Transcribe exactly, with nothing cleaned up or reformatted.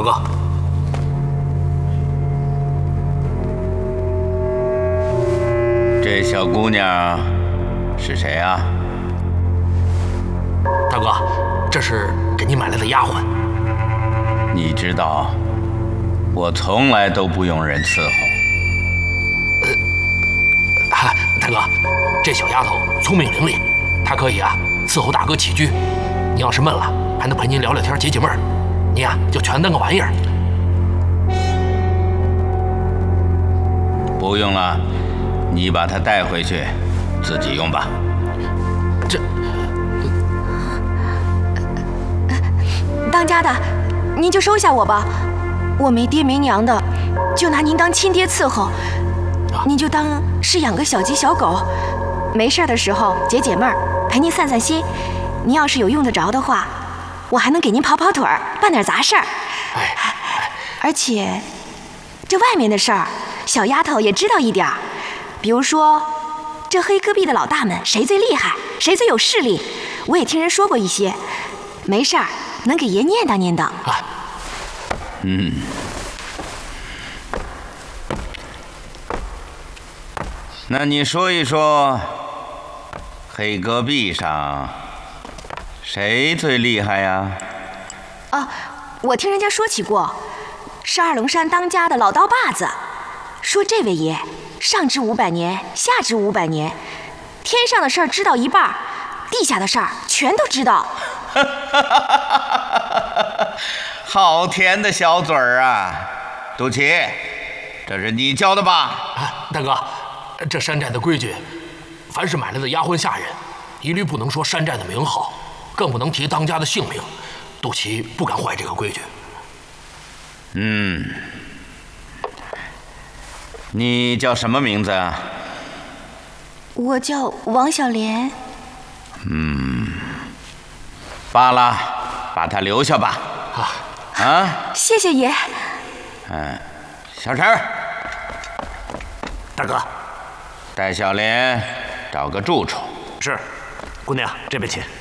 哥， 这小姑娘是谁啊？ 大哥，这是给你买来的丫鬟。 你知道，我从来都不用人伺候。 呃，啊，大哥，这小丫头聪明伶俐，她可以啊伺候大哥起居。你要是闷了，还能陪您聊聊天解解闷儿。你呀、啊、就全当个玩意儿。 不用了，你把她带回去，自己用吧。 这， 当家的，您就收下我吧，我没爹没娘的，就拿您当亲爹伺候。您就当是养个小鸡小狗，没事的时候解解闷儿，陪您散散心。您要是有用得着的话，我还能给您跑跑腿儿，办点杂事儿。 哎， 而且这外面的事儿，小丫头也知道一点儿。比如说，这黑戈壁的老大们谁最厉害，谁最有势力，我也听人说过一些。没事儿，能给爷念叨念叨。 啊， 嗯。那你说一说，黑戈壁上谁最厉害呀？ 哦，我听人家说起过，是二龙山当家的老刀把子，说这位爷上知五百年，下知五百年，天上的事儿知道一半，地下的事儿全都知道。 好甜的小嘴儿啊！杜琪，这是你教的吧？ 啊，大哥，这山寨的规矩，凡是买来的丫鬟下人，一律不能说山寨的名号，更不能提当家的姓名。杜琪不敢坏这个规矩。 嗯，你叫什么名字啊？ 我叫王小莲。 嗯，罢了，把她留下吧。 啊啊！谢谢爷。 嗯，小陈， 大哥， 带小莲找个住处。 是，姑娘这边请。